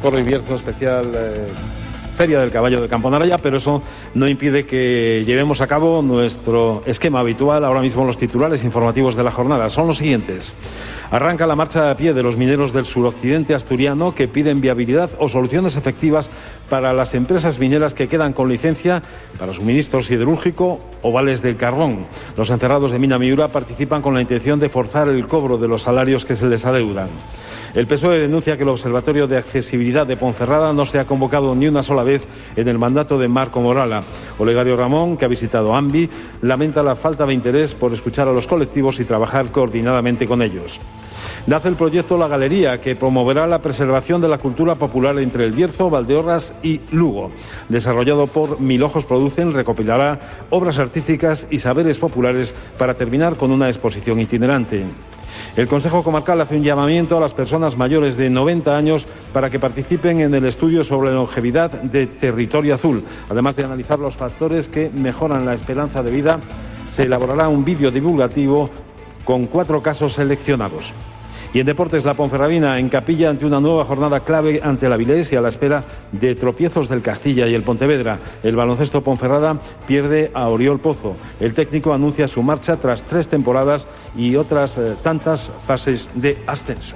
Porro y Bierzo especial Feria del Caballo de Camponaraya, pero eso no impide que llevemos a cabo nuestro esquema habitual. Ahora mismo los titulares informativos de la jornada son los siguientes. Arranca la marcha a pie de los mineros del suroccidente asturiano que piden viabilidad o soluciones efectivas para las empresas mineras que quedan con licencia para suministro siderúrgico o vales del carbón. Los encerrados de Mina Miura participan con la intención de forzar el cobro de los salarios que se les adeudan. El PSOE denuncia que el Observatorio de Accesibilidad de Ponferrada no se ha convocado ni una sola vez en el mandato de Marco Morala. Olegario Ramón, que ha visitado AMBI, lamenta la falta de interés por escuchar a los colectivos y trabajar coordinadamente con ellos. Nace el proyecto La Galería, que promoverá la preservación de la cultura popular entre el Bierzo, Valdeorras y Lugo. Desarrollado por Mil Ojos Producen, recopilará obras artísticas y saberes populares para terminar con una exposición itinerante. El Consejo Comarcal hace un llamamiento a las personas mayores de 90 años para que participen en el estudio sobre la longevidad de Territorio Azul. Además de analizar los factores que mejoran la esperanza de vida, se elaborará un vídeo divulgativo con 4 casos seleccionados. Y en deportes, la Ponferradina en capilla ante una nueva jornada clave ante el Avilés y a la espera de tropiezos del Castilla y el Pontevedra. El baloncesto Ponferrada pierde a Oriol Pozo. El técnico anuncia su marcha tras 3 temporadas y otras tantas fases de ascenso.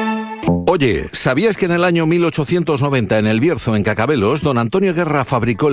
Oye, ¿sabías que en el año 1890 en el Bierzo, en Cacabelos, don Antonio Guerra fabricó